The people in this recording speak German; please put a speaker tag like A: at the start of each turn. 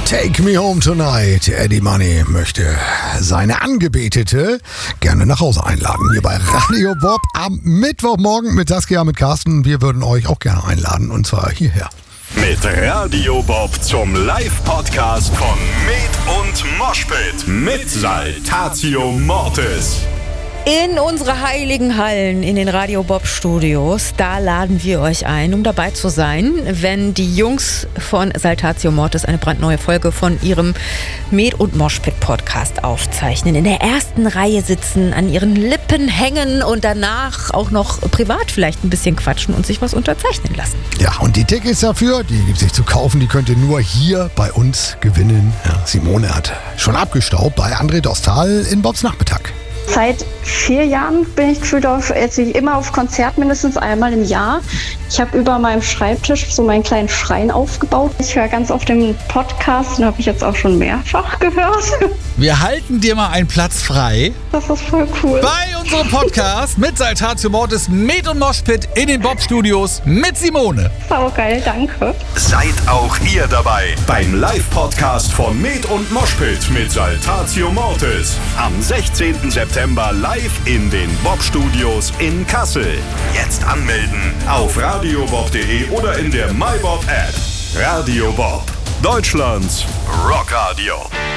A: Take Me Home Tonight. Eddie Money möchte seine Angebetete gerne nach Hause einladen. Hier bei Radio Bob am Mittwochmorgen mit Saskia, mit Carsten. Wir würden euch auch gerne einladen und zwar hierher.
B: Mit Radio Bob zum Live-Podcast von Med und Moshpit mit Saltatio Mortis.
C: In unsere heiligen Hallen, in den Radio Bob Studios, da laden wir euch ein, um dabei zu sein, wenn die Jungs von Saltatio Mortis eine brandneue Folge von ihrem Med und Moshpit Podcast aufzeichnen. In der ersten Reihe sitzen, an ihren Lippen hängen und danach auch noch privat vielleicht ein bisschen quatschen und sich was unterzeichnen lassen.
A: Ja, und die Tickets dafür, die gibt es nicht zu kaufen, die könnt ihr nur hier bei uns gewinnen. Ja, Simone hat schon abgestaubt bei André Dostal in Bobs Nachmittag.
D: Seit 4 Jahren bin ich gefühlt immer auf Konzert, mindestens einmal im Jahr. Ich habe über meinem Schreibtisch so meinen kleinen Schrein aufgebaut. Ich höre ganz oft den Podcast, den habe ich jetzt auch schon mehrfach gehört.
E: Wir halten dir mal einen Platz frei.
D: Das ist voll cool.
E: Bei unserem Podcast mit Saltatio Mortis, Med und Moshpit in den Bob Studios mit Simone.
D: Saugeil, danke.
B: Seid auch ihr dabei beim Live-Podcast von Med und Moshpit mit Saltatio Mortis. Am 16. September live in den Bob Studios in Kassel. Jetzt anmelden auf radiobob.de oder in der MyBob App. Radio Bob, Deutschlands Rockradio.